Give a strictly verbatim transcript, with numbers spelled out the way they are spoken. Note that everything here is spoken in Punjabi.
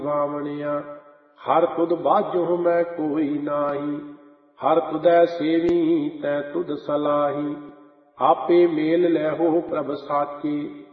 ਵਾਵਣਿਆ। ਹਰ ਤੁਧ ਬਾਝੁ ਮੈਂ ਕੋਈ ਨਾਹੀ, ਹਰ ਤੁਧੈ ਸੇਵੀ ਤੈ ਤੁਧ ਸਲਾਹੀ। ਆਪੇ ਮੇਲ ਲੈਹੋ ਪ੍ਰਭ ਸਾਚੇ,